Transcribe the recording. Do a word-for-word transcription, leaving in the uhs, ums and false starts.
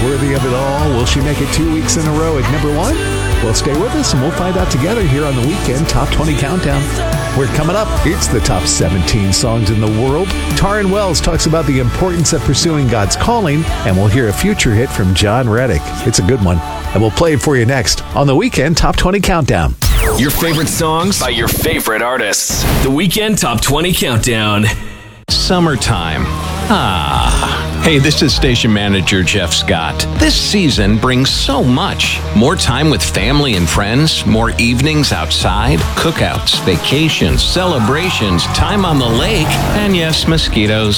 worthy of it all? Will she make it two weeks in a row at number one? Well, stay with us and we'll find out together here on the Weekend Top twenty Countdown. We're coming up. It's the top seventeen songs in the world. Taryn Wells talks about the importance of pursuing God's calling, and we'll hear a future hit from John Reddick. It's a good one. And we'll play it for you next on the Weekend Top twenty Countdown. Your favorite songs by your favorite artists. The Weekend Top twenty Countdown. Summertime. Ah. Hey, this is station manager Jeff Scott. This season brings so much. More time with family and friends, more evenings outside, cookouts, vacations, celebrations, time on the lake, and yes, mosquitoes.